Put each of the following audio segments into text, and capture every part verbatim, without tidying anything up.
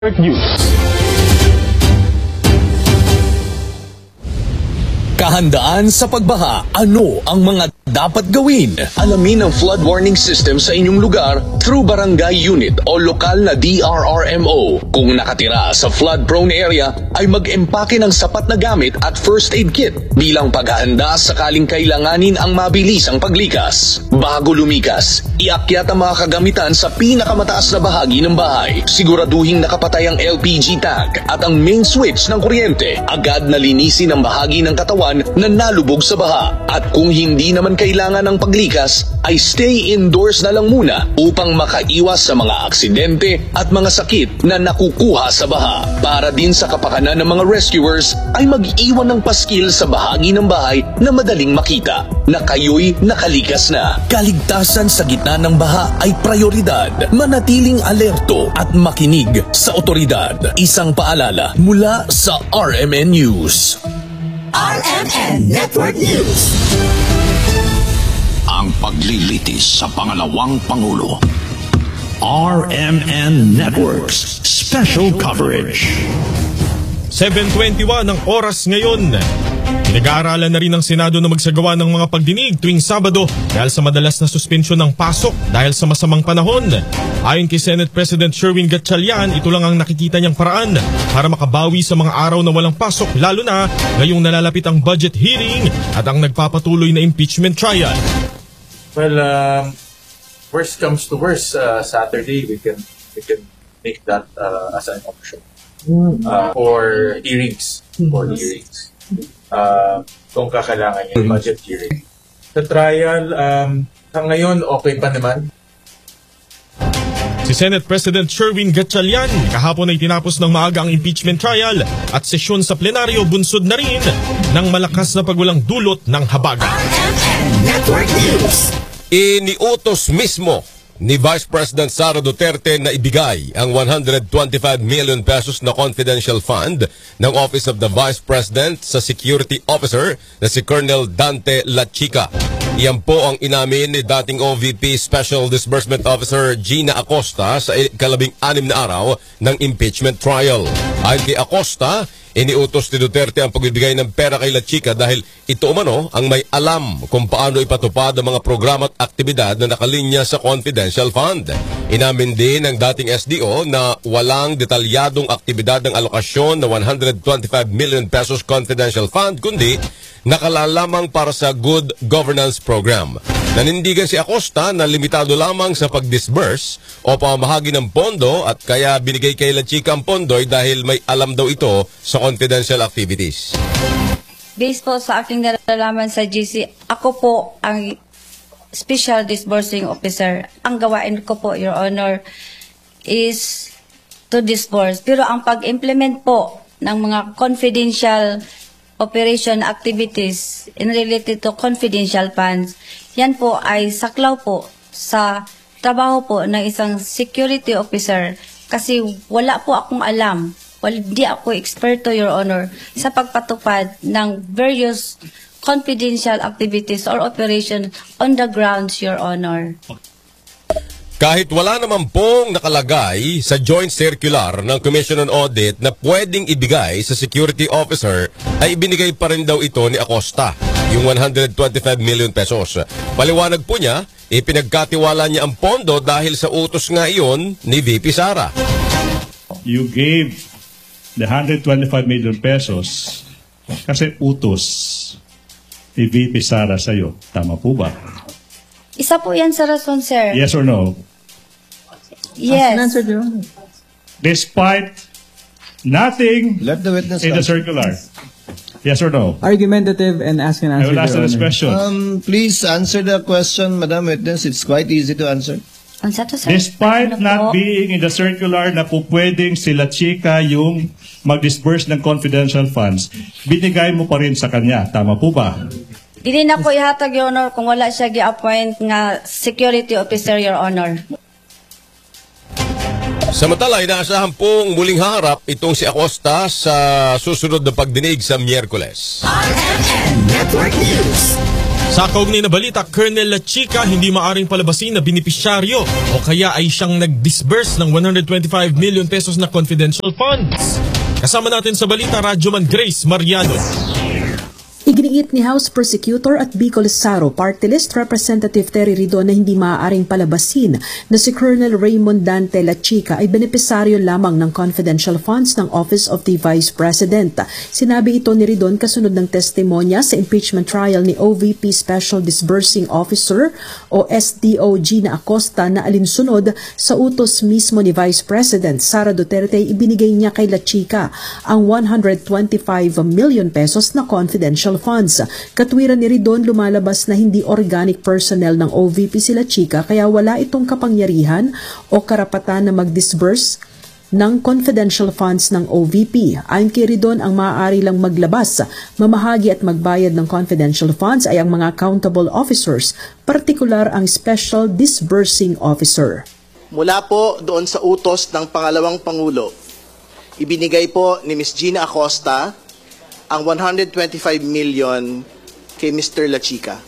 News. Kahandaan sa pagbaha, ano ang mga dapat gawin? Alamin ang flood warning system sa inyong lugar through barangay unit o lokal na D R R M O. Kung nakatira sa flood-prone area, ay mag-empake ng sapat na gamit at first aid kit bilang paghahanda sakaling kailanganin ang mabilisang paglikas. Bago lumikas, iakyat ang mga kagamitan sa pinakamataas na bahagi ng bahay. Siguraduhing nakapatay ang L P G tank at ang main switch ng kuryente. Agad na linisin ang bahagi ng katawan na nalubog sa baha. At kung hindi naman kailangan ng paglikas, ay stay indoors na lang muna upang makaiwas sa mga aksidente at mga sakit na nakukuha sa baha. Para din sa kapakanan ng mga rescuers, ay mag-iwan ng paskil sa bahagi ng bahay na madaling makita na kayo'y nakalikas na. Kaligtasan sa gitna ng baha ay prioridad. Manatiling alerto at makinig sa otoridad. Isang paalala mula sa R M N News. R M N Network News. Ang paglilitis sa pangalawang Pangulo. R M N Networks Special Coverage. seven twenty-one ang oras ngayon. Pinag-aaralan na rin ng Senado na magsagawa ng mga pagdinig tuwing Sabado dahil sa madalas na suspensyon ng pasok dahil sa masamang panahon. Ayon kay Senate President Sherwin Gatchalian, ito lang ang nakikita niyang paraan para makabawi sa mga araw na walang pasok, lalo na ngayong nalalapit ang budget hearing at ang nagpapatuloy na impeachment trial. Well, um, worst comes to worst, uh, Saturday we can we can make that uh, as an option uh, for hearings, for hearings. Uh, kung kakailangan yung budget hearing. Sa trial, um, sa ngayon, okay pa naman. Si Senate President Sherwin Gatchalian kahapon ay tinapos ng maaga ang impeachment trial at sesyon sa plenaryo bunsod na rin ng malakas na pagwalang dulot ng habagat. R M N Network News. Iniutos mismo ni Vice President Sara Duterte na ibigay ang one hundred twenty-five million pesos na confidential fund ng Office of the Vice President sa Security Officer na si Colonel Dante Lachica. Iyan po ang inamin ni dating O V P Special Disbursement Officer Gina Acosta sa ikalabing anim na araw ng impeachment trial. Ayon kay Acosta, iniutos ni Duterte ang pagbibigay ng pera kay Lachica dahil ito umano ang may alam kung paano ipatupad ang mga programa at aktibidad na nakalinya sa confidential fund. Inamin din ng dating S D O na walang detalyadong aktibidad ng alokasyon na one hundred twenty-five million pesos confidential fund kundi nakalalamang para sa good governance program. Nanindigan si Acosta na limitado lamang sa pag-disburse o pamahagi ng pondo at kaya binigay kay Lachica ang pondo'y dahil may alam daw ito sa confidential activities. Based po sa aking nalalaman sa G C, ako po ang Special Disbursing Officer. Ang gawain ko po, Your Honor, is to disburse. Pero ang pag-implement po ng mga confidential operation activities in related to confidential funds, yan po ay saklaw po sa trabaho po ng isang security officer kasi wala po akong alam, well, hindi ako eksperto, Your Honor, sa pagpatupad ng various confidential activities or operation on the grounds, Your Honor. Kahit wala naman pong nakalagay sa joint circular ng Commission on Audit na pwedeng ibigay sa security officer, ay ibinigay pa rin daw ito ni Acosta, yung one hundred twenty-five million pesos. Paliwanag po niya, ipinagkatiwala niya ang pondo dahil sa utos nga iyon ni V P Sara. You gave the one hundred twenty-five million pesos kasi utos ni V P Sara sa'yo. Tama po ba? Isa po yan sa rason, sir. Yes or no? Yes. Despite nothing Let the witness in the answer. circular. Yes or no? Argumentative and ask and I answer. will answer Your this Honor. question. Um, please answer the question, Madam Witness. It's quite easy to answer. Ang sa to, sir. Despite Ano po? not being in the circular na po pwedeng sila Chica yung mag-disburse ng confidential funds, binigay mo pa rin sa kanya. Tama po ba? Dili na po ihatag, Your Honor, kung wala siya gi-appoint nga security officer, Your Honor. Samantala, inaasahan pong muling harap itong si Acosta sa susunod na pagdinig sa Miyerkules. R M N Network News. Sa kaugnay na balita, Colonel Lachica hindi maaring palabasin na benepisyaryo o kaya ay siyang nag-disburse ng one hundred twenty-five million pesos na confidential funds. Kasama natin sa balita, Radyoman Grace Mariano. Iginiit ni House Prosecutor at Bicol Saro Party List Representative Terry Ridon na hindi maaaring palabasin na si Colonel Raymond Dante Lachica ay benepisaryo lamang ng confidential funds ng Office of the Vice President. Sinabi ito ni Ridon kasunod ng testimonya sa impeachment trial ni O V P Special Disbursing Officer o S D O Gina Acosta na alinsunod sa utos mismo ni Vice President Sara Duterte. Ibinigay niya kay Lachica ang one hundred twenty-five million pesos na confidential funds. Katwiran ni Ridon, lumalabas na hindi organic personnel ng O V P si Lachica kaya wala itong kapangyarihan o karapatan na mag-disburse ng confidential funds ng O V P. Ayon kay Ridon, ang maaari lang maglabas, mamahagi at magbayad ng confidential funds ay ang mga accountable officers, partikular ang Special Disbursing Officer. Mula po doon sa utos ng pangalawang Pangulo, ibinigay po ni Miz Gina Acosta ang one hundred twenty-five million kay Mister Lachica.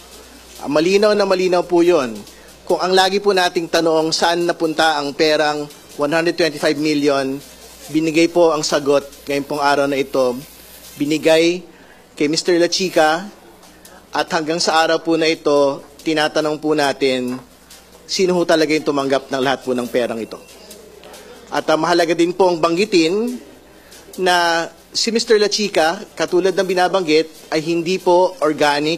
Malinaw na malinaw po yun. Kung ang lagi po nating tanong saan napunta ang perang one hundred twenty-five million, binigay po ang sagot ngayong pong araw na ito. Binigay kay Mister Lachica at hanggang sa araw po na ito, tinatanong po natin sino ho talaga yung tumanggap ng lahat po ng perang ito. At uh, mahalaga din po ang banggitin na si Mister Lachica, katulad ng binabanggit, ay hindi po organic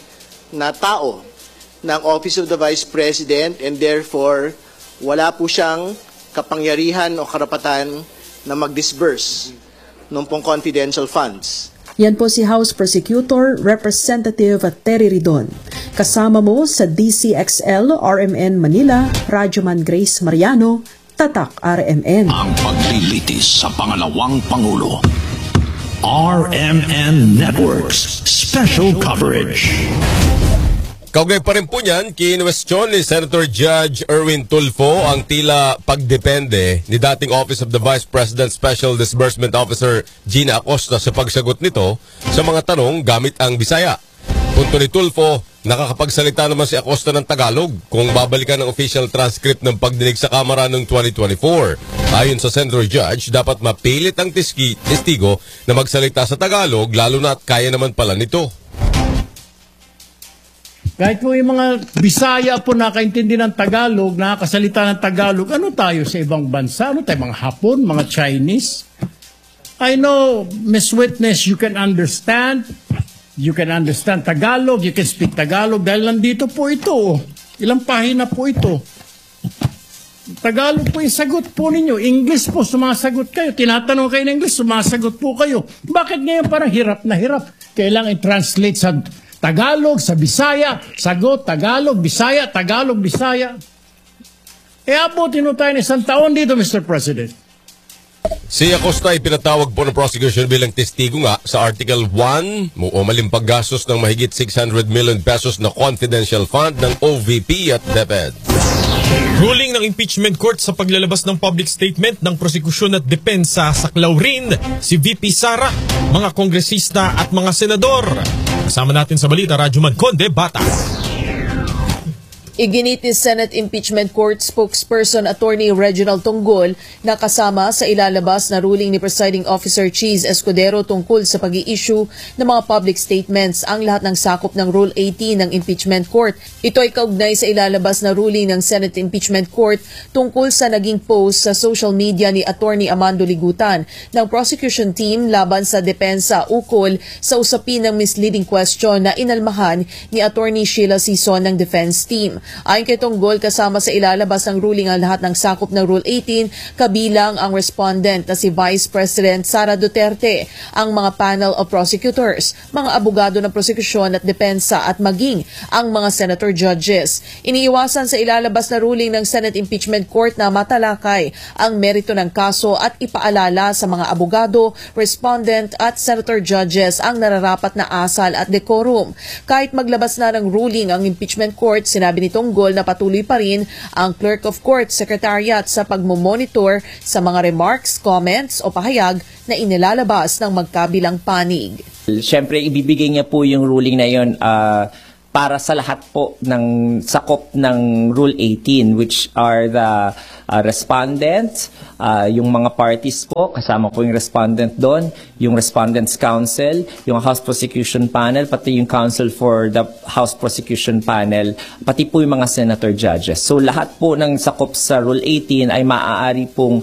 na tao ng Office of the Vice President and therefore wala po siyang kapangyarihan o karapatan na mag-disburse ng pong confidential funds. Yan po si House Prosecutor Representative Terry Ridon. Kasama mo sa D C X L R M N Manila, Radyoman Grace Mariano, Tatak R M N. Ang paglilitis sa pangalawang Pangulo. R M N Networks Special Coverage. Kaugnay pa rin po niyan, kinuwestiyon ni Senator Judge Erwin Tulfo ang tila pagdepende ni dating Office of the Vice President Special Disbursement Officer Gina Acosta sa pagsagot nito sa mga tanong gamit ang Bisaya. Punto ni Tulfo, nakakapagsalita naman si Acosta ng Tagalog kung babalikan ang official transcript ng pagdinig sa Kamara noong twenty twenty-four. Ayon sa Senator Judge, dapat mapilit ang tiski, testigo na magsalita sa Tagalog lalo na at kaya naman pala nito. Kahit po yung mga Bisaya po nakaintindi ng Tagalog, nakakasalita ng Tagalog, ano tayo sa ibang bansa? Ano tayo, mga Hapon, mga Chinese? I know, Miss Witness, you can understand. You can understand Tagalog, you can speak Tagalog dahil nandito po ito. Ilang pahina po ito. Tagalog po yung sagot po ninyo. English po, sumasagot kayo. Tinatanong kayo ng English, sumasagot po kayo. Bakit ngayon parang hirap na hirap? Kailangan i-translate sa Tagalog, sa Bisaya, sagot, Tagalog, Bisaya, Tagalog, Bisaya. E abutin mo tayo ng isang taon dito, Mister President. Si Acosta ay pinatawag po ng prosecution bilang testigo nga sa Article one o malimpag gastos ng mahigit six hundred million pesos na confidential fund ng O V P at DepEd. Ruling ng impeachment court sa paglalabas ng public statement ng prosekusyon at depensa sa rin si V P Sara, mga kongresista at mga senador. Kasama natin sa balita, Radyoman Conde Batas. Iginit ni Senate Impeachment Court spokesperson Attorney Reginald Tonggol na kasama sa ilalabas na ruling ni Presiding Officer Cheese Escudero tungkol sa pag-i-issue ng mga public statements ang lahat ng sakop ng Rule eighteen ng Impeachment Court. Ito ay kaugnay sa ilalabas na ruling ng Senate Impeachment Court tungkol sa naging post sa social media ni Attorney Amando Ligutan ng prosecution team laban sa depensa ukol sa usapin ng misleading question na inalmahan ni Attorney Sheila Sison ng defense team. Ayon kay Tonggol, kasama sa ilalabas ng ruling ang lahat ng sakop ng Rule eighteen, kabilang ang respondent na si Vice President Sara Duterte, ang mga panel of prosecutors, mga abogado ng prosekusyon at depensa at maging ang mga senator judges. Iniiwasan sa ilalabas na ruling ng Senate Impeachment Court na matalakay ang merito ng kaso at ipaalala sa mga abogado, respondent at senator judges ang nararapat na asal at decorum. Kahit maglabas na ng ruling ang Impeachment Court, sinabi ni Tonggol na patuloy pa rin ang Clerk of Court Secretariat sa pagmomonitor sa mga remarks, comments o pahayag na inilalabas ng magkabilang panig. Siyempre, ibibigay niya po yung ruling na yun uh, para sa lahat po ng sakop ng Rule eighteen, which are the uh, respondents, uh, yung mga parties po, kasama po yung respondent doon, yung Respondents Council, yung House Prosecution Panel, pati yung Council for the House Prosecution Panel, pati po yung mga Senator Judges. So lahat po ng sakop sa Rule eighteen ay maaari pong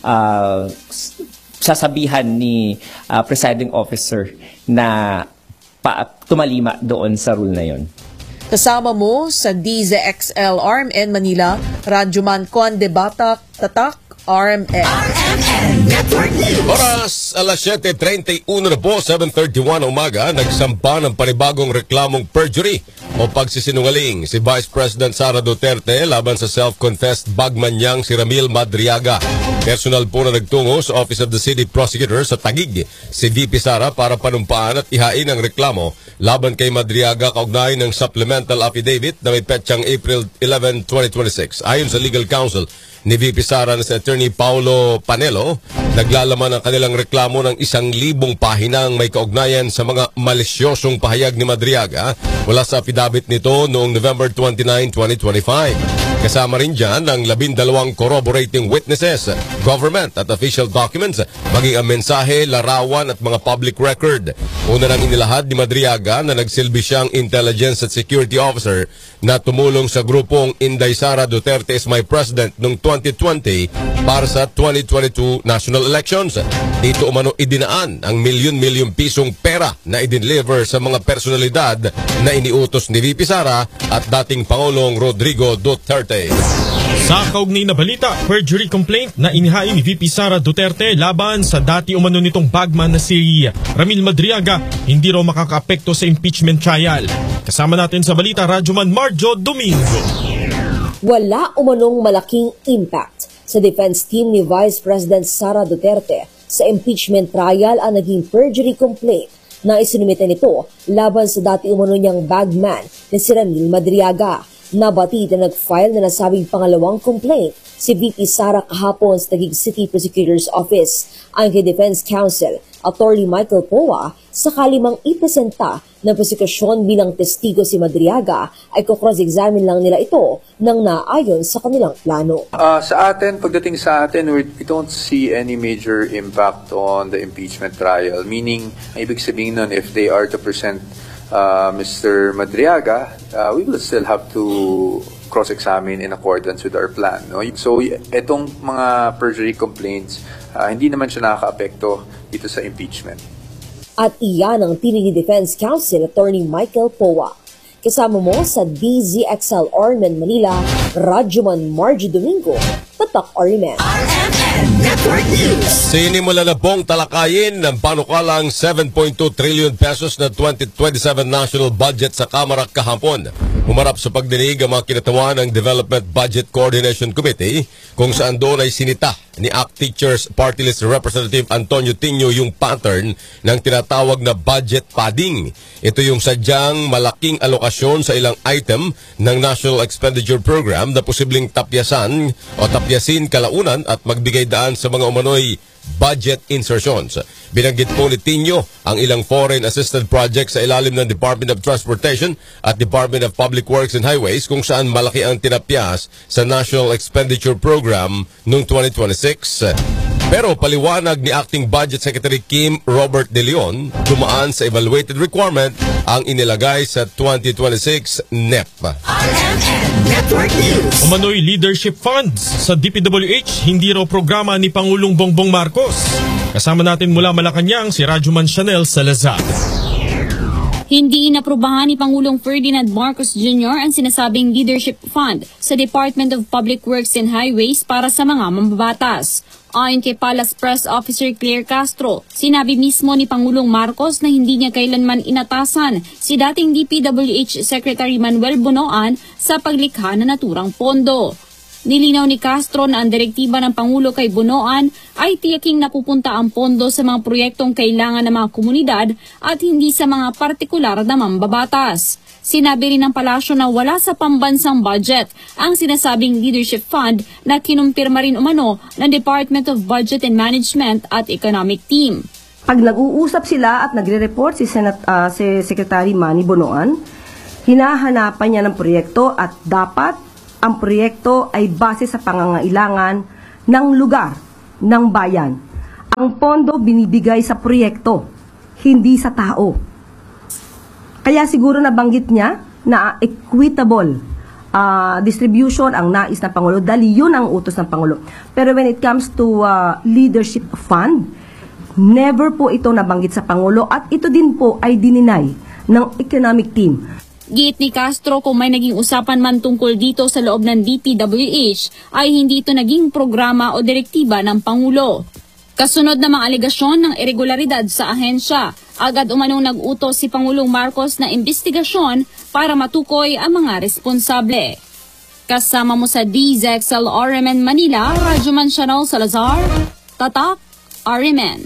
uh, sasabihan ni uh, Presiding Officer na pa, tumalima doon sa rule na yon. Kasama mo sa D Z X L R M N Manila, Radyoman Conde Batak, Tatak, R M N. R M N Network News. Oras, alas siyete treinta y uno na po, seven thirty-one na umaga, nagsampa ng panibagong reklamong perjury o pagsisinungaling si Vice President Sara Duterte laban sa self-confessed bagman niyang si Ramil Madriaga. Personal po na nagtungo sa Office of the City Prosecutor sa Taguig si V P Sara para panumpaan at ihain ang reklamo laban kay Madriaga kaugnay ng supplemental affidavit na may petsang April eleventh, twenty twenty-six. Ayon sa legal counsel ni V P Sara na si Attorney Paulo Panelo, naglalaman ang kanilang reklamo ng isang libong pahinang may kaugnayan sa mga malisyosong pahayag ni Madriaga mula sa affidavit nito noong November twenty-ninth, twenty twenty-five. Kasama rin dyan ang labindalawang corroborating witnesses, government at official documents, maging ang mensahe, larawan at mga public record. Una nang inilahad ni Madriaga na nagsilbi siyang intelligence at security officer na tumulong sa grupong Inday Sara Duterte is my president noong twenty twenty para sa twenty twenty-two national elections. Dito umano idinaan ang milyon-milyon pisong pera na idinliver sa mga personalidad na iniutos ni V P Sara at dating Pangulong Rodrigo Duterte. Sa kaugnay na balita, perjury complaint na inihain ni V P Sara Duterte laban sa dati umano nitong bagman na si Ramil Madriaga hindi raw makakaapekto sa impeachment trial. Kasama natin sa balita, Radyoman Marjo Domingo. Wala umanong malaking impact sa defense team ni Vice President Sara Duterte sa impeachment trial ang naging perjury complaint na isinumite nito laban sa dati umano niyang bagman na si Ramil Madriaga. Nabatid na nag-file na nasabing pangalawang complaint si V P Sara kahapon sa Taguig City Prosecutor's Office. Ang kay Defense Counsel, Attorney Michael Poa, sakali mang ipresenta ng prosekusyon bilang testigo si Madriaga, ay kukross-examine lang nila ito nang naayon sa kanilang plano. Uh, sa atin, pagdating sa atin, we don't see any major impact on the impeachment trial. Meaning, ang ibig sabihin nun, if they are to present Uh, Mister Madriaga, uh, we will still have to cross-examine in accordance with our plan. No? So, itong mga perjury complaints, uh, hindi naman siya nakaka-apekto dito sa impeachment. At iyan ang tinig ni Defense Counsel, Attorney Michael Poa. Kasama mo sa D Z X L R M N Manila, Radyoman Margie Domingo, Tatak R M N. R M N Network News. Sinimula na pong talakayin ng panukalang seven point two trillion pesos na twenty twenty-seven national budget sa Kamara kahapon. Humarap sa pagdinig ang mga kinatawan ng Development Budget Coordination Committee kung saan doon ay sinita ni A C T Teachers Party List Representative Antonio Tinio yung pattern ng tinatawag na budget padding. Ito yung sadyang malaking alokasyon sa ilang item ng National Expenditure Program na posibleng tapyasan o tapyasin kalaunan at magbigay daan sa mga umano'y budget insertions. Binanggit po ni Tinio ang ilang foreign assisted projects sa ilalim ng Department of Transportation at Department of Public Works and Highways kung saan malaki ang tinapyas sa National Expenditure Program noong twenty twenty-six. Pero paliwanag ni Acting Budget Secretary Kim Robert De Leon, dumaan sa evaluated requirement ang inilagay sa twenty twenty-six N E P. R M N Network News. Umano'y leadership funds sa D P W H, hindi raw programa ni Pangulong Bongbong Marcos. Kasama natin mula Malacanang si Radyoman Chanel Salazar. Hindi inaprubahan ni Pangulong Ferdinand Marcos Junior ang sinasabing leadership fund sa Department of Public Works and Highways para sa mga mambabatas. Ayon kay Palace Press Officer Claire Castro, sinabi mismo ni Pangulong Marcos na hindi niya kailanman inatasan si dating D P W H Secretary Manuel Bonoan sa paglikha ng naturang pondo. Nilinaw ni Castro na ang direktiba ng Pangulo kay Bonoan ay tiyaking napupunta ang pondo sa mga proyektong kailangan ng mga komunidad at hindi sa mga partikular na mambabatas. Sinabi rin ng palasyo na wala sa pambansang budget ang sinasabing leadership fund na kinumpirma rin umano ng Department of Budget and Management at Economic Team. Pag nag-uusap sila at nagre-report si, Senat, uh, si Secretary Manny Bonoan, Hinahanapan niya ng proyekto at dapat ang proyekto ay base sa pangangailangan ng lugar, ng bayan. Ang pondo binibigay sa proyekto, hindi sa tao. Kaya siguro nabanggit niya na equitable uh, distribution ang nais ng Pangulo dahil yun ang utos ng Pangulo. Pero when it comes to uh, leadership fund, never po ito nabanggit sa Pangulo at ito din po ay dininay ng economic team. Giit ni Castro, kung may naging usapan man tungkol dito sa loob ng D P W H ay hindi ito naging programa o direktiba ng Pangulo. Kasunod ng mga alegasyon ng irregularidad sa ahensya, agad umanong nag-utos si Pangulong Marcos na investigasyon para matukoy ang mga responsable. Kasama mo sa D Z X L R M N Manila, Radyoman Chanel Salazar, Tatak, R M N.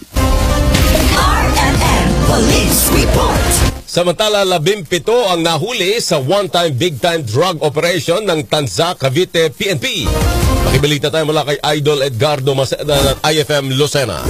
R M N Police Report. Samantala, labimpito ang nahuli sa one-time big-time drug operation ng Tanza, Cavite P N P. Makibalita tayo mula kay Idol Edgardo Maceda ng I F M Lucena.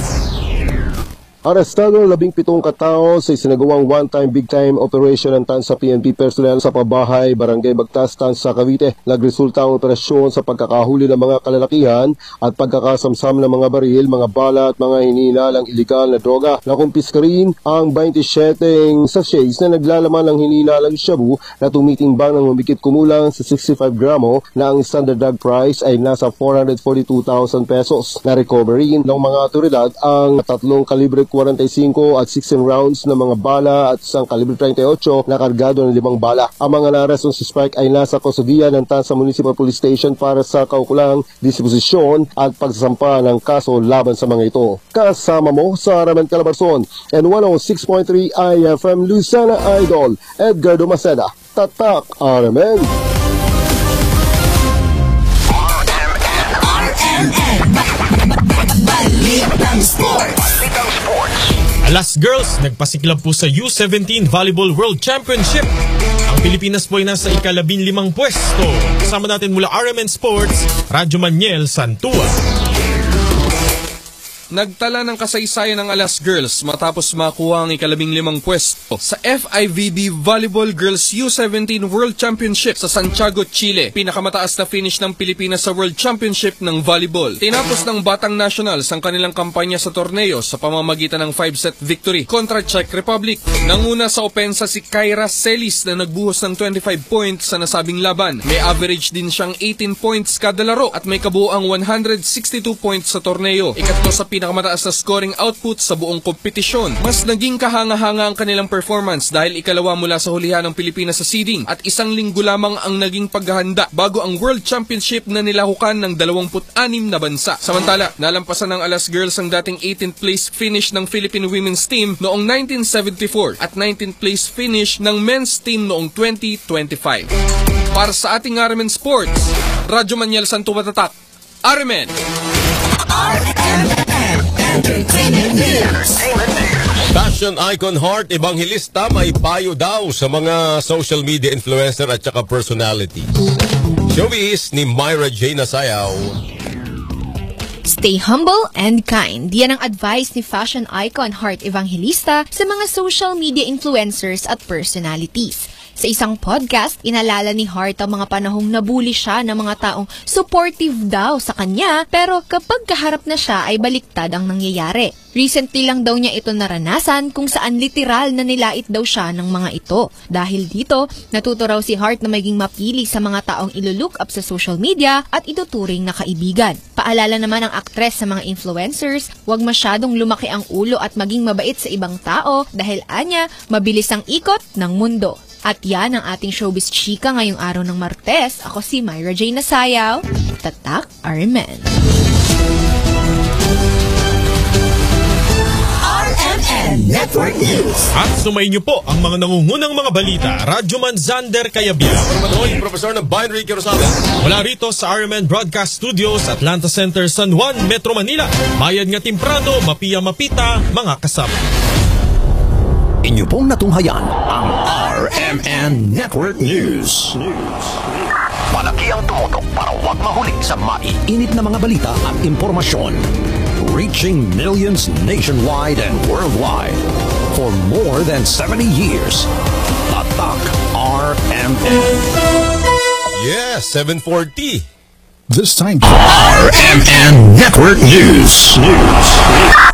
Arestado labing pitong katao sa isinagawang one-time big-time operation ng Tanza P N P personnel sa pabahay, Barangay Bagtas, Tanza, Cavite. Nagresulta ang operasyon sa pagkakahuli ng mga kalalakihan at pagkakasamsam ng mga baril, mga bala at mga hinihinalang ilegal na droga. Nakumpiska rin ang twenty-seven sachets na naglalaman ng hinihinalang shabu na tumitimbang ng humigit kumulang sa sixty-five gramo na ang standard drug price ay nasa four hundred forty-two thousand pesos. Na-recover rin ng mga otoridad ang tatlong kalibre forty-five at sixteen rounds ng mga bala at isang kalibre thirty-eight na kargado ng limang bala. Ang mga naarestong suspect ay nasa kustodiya ng Tanza Municipal Police Station para sa kaukulang disposisyon at pagsasampa ng kaso laban sa mga ito. Kasama mo sa Aramen Calabarzon and one oh six point three I F M Lucena, Idol Edgardo Maceda, Tatak, R M N. R M N Balitang Sports. Alas Girls, nagpasiklab po sa U seventeen Volleyball World Championship. Ang Pilipinas po ay nasa ikalabing limang pwesto. Kasama natin mula R M N Sports, Radyo Maniel Santua. Nagtala ng kasaysayan ng Alas Girls matapos makuha ang ikalabing limang pwesto sa F I V B Volleyball Girls U seventeen World Championship sa Santiago, Chile. Pinakamataas na finish ng Pilipinas sa World Championship ng volleyball. Tinapos ng Batang Nationals ang kanilang kampanya sa torneo sa pamamagitan ng five-set victory kontra Czech Republic. Nanguna sa opensa si Kyra Celis na nagbuhos ng twenty-five points sa nasabing laban. May average din siyang eighteen points kada laro at may kabuuang one hundred sixty-two points sa torneo. Ikatlo sa pinakamataas na scoring output sa buong kompetisyon. Mas naging kahanga-hanga ang kanilang performance dahil ikalawa mula sa hulihan ng Pilipinas sa seeding at isang linggo lamang ang naging paghahanda bago ang World Championship na nilahukan ng twenty-six na bansa. Samantala, nalampasan ng Alas Girls ang dating eighteenth place finish ng Philippine Women's Team noong nineteen seventy-four at nineteenth place finish ng Men's Team noong twenty twenty-five. Para sa ating R M N Sports, Radyo Maniel Santua Tatak, R M N. R M N Entertainment News. Fashion icon Heart Evangelista may payo daw sa mga social media influencer at saka personalities. Showbiz ni Myra J. Nasayaw. Stay humble and kind. Yan ang advice ni fashion icon Heart Evangelista sa mga social media influencers at personalities. Sa isang podcast, inalala ni Hart ang mga panahong nabuli siya ng mga taong supportive daw sa kanya, pero kapag kaharap na siya ay baliktad ang nangyayari. Recently lang daw niya ito naranasan kung saan literal na nilait daw siya ng mga ito. Dahil dito, natuto raw si Hart na maging mapili sa mga taong ilo-look up sa social media at ituturing na kaibigan. Paalala naman ng aktres sa mga influencers, huwag masyadong lumaki ang ulo at maging mabait sa ibang tao dahil anya, mabilis ang ikot ng mundo. At yan ang ating showbiz chika ngayong araw ng Martes. Ako si Myra J. Nasayaw, Tatak, R M N. R M N Network News. At sumayin niyo po ang mga nangungunang mga balita. Radyoman Zander Cayabyab. Profesor ng Binary Quirosada. Mula rito sa R M N Broadcast Studios, Atlanta Center, San Juan, Metro Manila. Bayad nga Timprano, Mapia Mapita, mga kasama. Inyo pong natunghayan ang R M N Network News. Malaki ang tumutok para huwag mahuli sa maiinit na mga balita at impormasyon. Reaching millions nationwide and worldwide for more than seventy years. Tatak R M N. Yes, seven forty. This time, R M N Network News. News.